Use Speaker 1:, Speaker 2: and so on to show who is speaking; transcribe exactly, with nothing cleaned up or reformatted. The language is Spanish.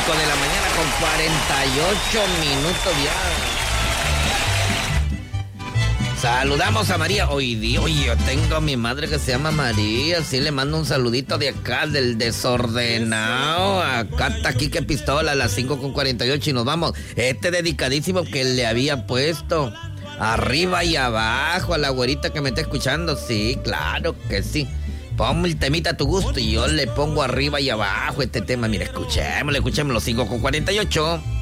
Speaker 1: cinco de la mañana con cuarenta y ocho minutos ya. Saludamos a María. Oye, oye, yo tengo a mi madre que se llama María. Sí, le mando un saludito de acá, del desordenado. Acá está aquí que pistola a las cinco con cuarenta y ocho y nos vamos. Este dedicadísimo que le había puesto arriba y abajo a la güerita que me está escuchando. Sí, claro que sí. Ponme el temita a tu gusto y yo le pongo arriba y abajo este tema. Mira, escuchémoslo, escuchémoslo, cinco con cuarenta y ocho.